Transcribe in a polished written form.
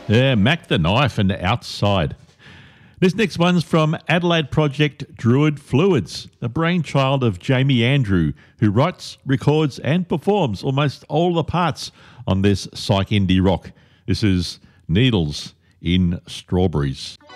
Yeah, Mac the Knife and Outside. This next one's from Adelaide project Druid Fluids, the brainchild of Jamie Andrew, who writes, records and performs almost all the parts on this psych indie rock. This is Needles in Strawberries.